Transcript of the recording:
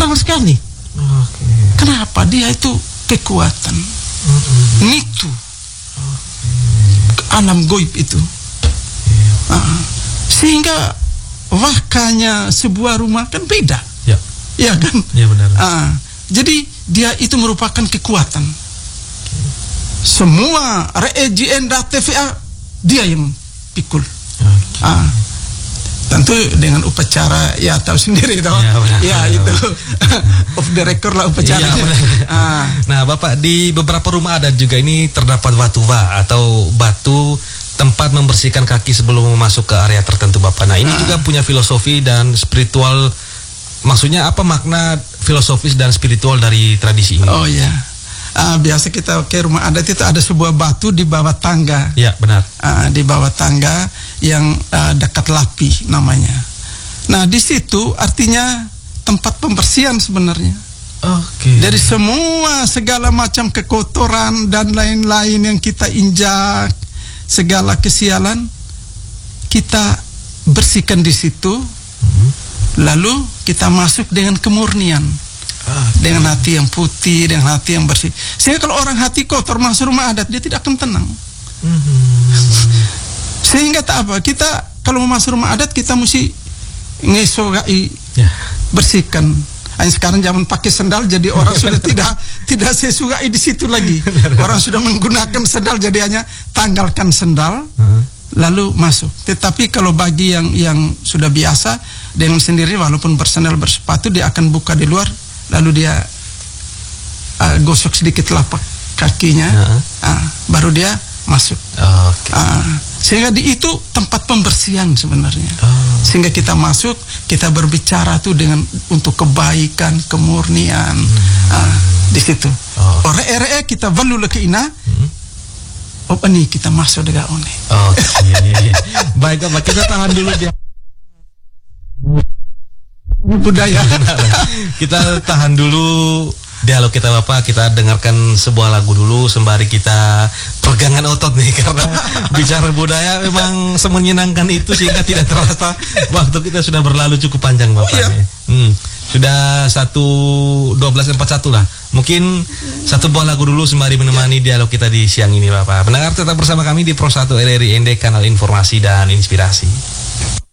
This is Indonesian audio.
terang sekali. Kenapa? Dia itu kekuatan, itu alam goib itu. Sehingga wakanya sebuah rumah kan beda, ya kan? Ya benar. Jadi dia itu merupakan kekuatan. Semua REJN dan TVA dia yang pikul. Tentu dengan upacara, ya tahu sendiri toh. Ya itu off the record lah upacaranya. Nah Bapak, di beberapa rumah adat juga ini terdapat watuwa atau batu tempat membersihkan kaki sebelum masuk ke area tertentu Bapak. Nah ini juga punya filosofi dan spiritual. Maksudnya apa makna filosofis dan spiritual dari tradisi ini? Oh ya, biasa kita ke rumah adat itu ada sebuah batu di bawah tangga. Ya benar. Di bawah tangga yang dekat lapi namanya. Nah di situ artinya tempat pembersihan sebenarnya. Dari semua segala macam kekotoran dan lain-lain yang kita injak, segala kesialan kita bersihkan di situ. Lalu kita masuk dengan kemurnian, dengan hati yang putih, dengan hati yang bersih. Sehingga kalau orang hati kotor masuk rumah adat, dia tidak akan tenang. Sehingga tak apa, kita kalau mau masuk rumah adat kita mesti ngesogai, bersihkan. Sekarang zaman pakai sendal, jadi orang sudah tidak sesuai di situ lagi. Orang sudah menggunakan sendal, jadi hanya tanggalkan sendal. Lalu masuk. Tetapi kalau bagi yang sudah biasa dengan sendiri, walaupun bersandal bersepatu, dia akan buka di luar, lalu dia gosok sedikit telapak kakinya, baru dia masuk. Sehingga itu tempat pembersihan sebenarnya. Sehingga kita masuk, kita berbicara tuh dengan untuk kebaikan, kemurnian, di situ. Ore kita valu ke ina. Ini kita masuk dengan one. Baik Bapak, kita tahan dulu dia. Budaya. Kita tahan dulu dialog kita Bapak. Kita dengarkan sebuah lagu dulu sembari kita pegangan otot nih, karena bicara budaya memang semenyenangkan itu sehingga tidak terasa waktu kita sudah berlalu cukup panjang Bapak. Sudah 12:41 lah. Mungkin satu buah lagu dulu sembari menemani dialog kita di siang ini Bapak. Pendengar tetap bersama kami di Pro 1 RRI ND, kanal informasi dan inspirasi.